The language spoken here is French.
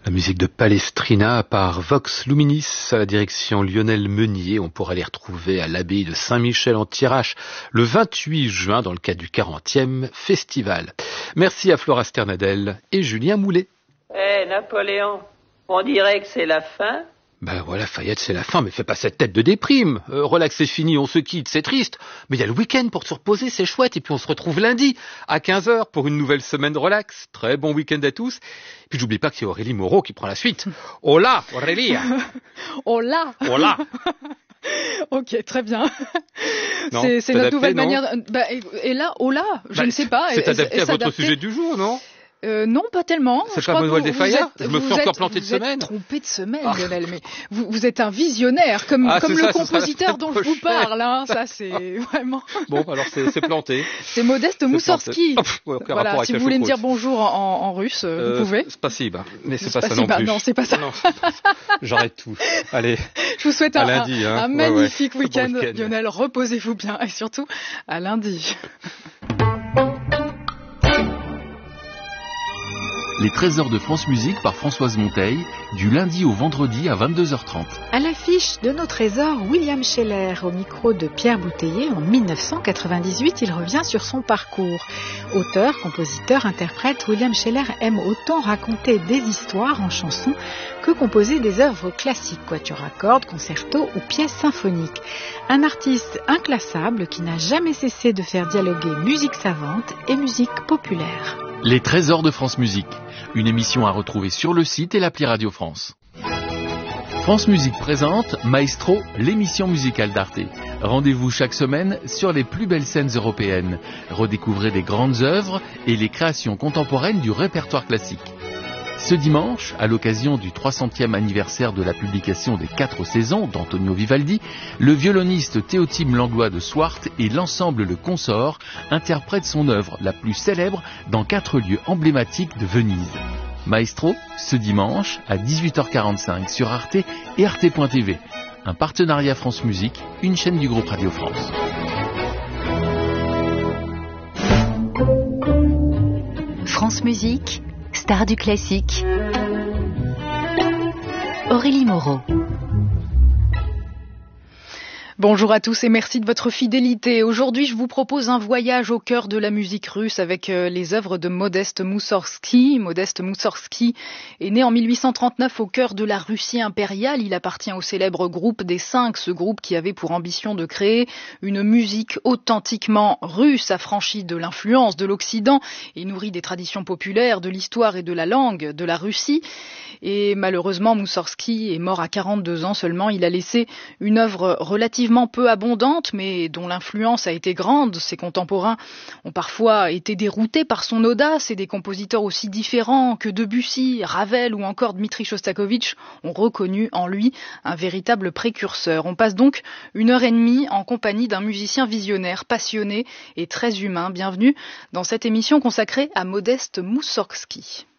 La musique de Palestrina par Vox Luminis à la direction Lionel Meunier. On pourra les retrouver à l'abbaye de Saint-Michel en Thiérache le 28 juin dans le cadre du 40e festival. Merci à Flora Sternadel et Julien Moulet. Napoléon, on dirait que c'est la fin. Ben voilà, Fayette, c'est la fin, mais fais pas cette tête de déprime. Relax, c'est fini, on se quitte, c'est triste. Mais il y a le week-end pour se reposer, c'est chouette. Et puis on se retrouve lundi à 15h pour une nouvelle semaine de relax. Très bon week-end à tous. Et puis j'oublie pas que c'est Aurélie Moreau qui prend la suite. Hola, Aurélie. Hola. Hola. Ok, très bien. Non, c'est notre nouvelle manière. Et là, hola, je ne sais pas. C'est adapté à votre sujet du jour, non? Non, pas tellement. C'est pas Manuel Desfaillat. Je me fais encore planter de semaine. Vous êtes trompé de semaine, Lionel, mais vous êtes un visionnaire, comme le compositeur dont je vous parle. Hein, ça, c'est vraiment... Bon, alors c'est planté. C'est Modeste Moussorski. Voilà, si vous voulez me dire bonjour en russe, vous pouvez. Spasiba, mais c'est pas ça non plus. Non, c'est pas ça. Non, j'arrête tout. Allez, je vous souhaite un magnifique week-end, Lionel. Reposez-vous bien et surtout, à lundi. Les trésors de France Musique par Françoise Monteil, du lundi au vendredi à 22h30. À l'affiche de nos trésors, William Scheller, au micro de Pierre Bouteiller en 1998, il revient sur son parcours. Auteur, compositeur, interprète, William Scheller aime autant raconter des histoires en chansons que composer des œuvres classiques, quatuors à cordes, concertos ou pièces symphoniques. Un artiste inclassable qui n'a jamais cessé de faire dialoguer musique savante et musique populaire. Les trésors de France Musique, une émission à retrouver sur le site et l'appli Radio France. France Musique présente Maestro, l'émission musicale d'Arte. Rendez-vous chaque semaine sur les plus belles scènes européennes. Redécouvrez les grandes œuvres et les créations contemporaines du répertoire classique. Ce dimanche, à l'occasion du 300e anniversaire de la publication des 4 saisons d'Antonio Vivaldi, le violoniste Théotime Langlois de Swart et l'ensemble Le Consort interprètent son œuvre la plus célèbre dans 4 lieux emblématiques de Venise. Maestro, ce dimanche à 18h45 sur Arte et Arte.tv. Un partenariat France Musique, une chaîne du groupe Radio France. France Musique, star du classique, Aurélie Moreau. Bonjour à tous et merci de votre fidélité. Aujourd'hui, je vous propose un voyage au cœur de la musique russe avec les œuvres de Modeste Moussorski. Modeste Moussorski est né en 1839 au cœur de la Russie impériale. Il appartient au célèbre groupe des 5, ce groupe qui avait pour ambition de créer une musique authentiquement russe, affranchie de l'influence de l'Occident et nourrie des traditions populaires, de l'histoire et de la langue de la Russie. Et malheureusement, Moussorski est mort à 42 ans seulement. Il a laissé une œuvre relativement peu abondante, mais dont l'influence a été grande. Ses contemporains ont parfois été déroutés par son audace et des compositeurs aussi différents que Debussy, Ravel ou encore Dmitri Shostakovich ont reconnu en lui un véritable précurseur. On passe donc 1h30 en compagnie d'un musicien visionnaire, passionné et très humain. Bienvenue dans cette émission consacrée à Modeste Moussorski.